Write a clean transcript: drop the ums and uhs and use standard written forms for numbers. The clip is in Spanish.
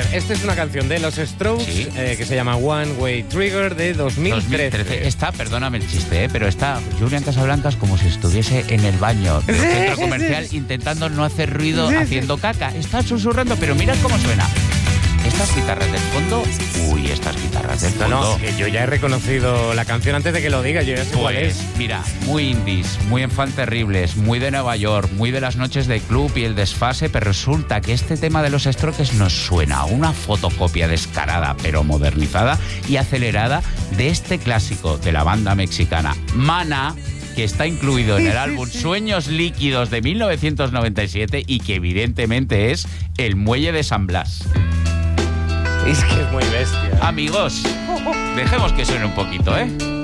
esta es una canción de los Strokes, Sí. que se llama One Way Trigger, de 2013. Está, perdóname el chiste, pero está Julián Casablancas como si estuviese en el baño del centro comercial intentando no hacer ruido haciendo caca. Está susurrando, pero mira cómo suena. Estas guitarras del fondo... Uy, estas guitarras del fondo... No, que yo ya he reconocido la canción antes de que lo diga, yo ya sé cuál es. Mira, muy indies, muy enfant terribles, muy de Nueva York, muy de las noches de club y el desfase, pero resulta que este tema de los Strokes nos suena a una fotocopia descarada, pero modernizada y acelerada de este clásico de la banda mexicana Maná, que está incluido en el álbum Sueños Líquidos de 1997 y que evidentemente es El Muelle de San Blas. Es que es muy bestia. Amigos, dejemos que suene un poquito, ¿eh?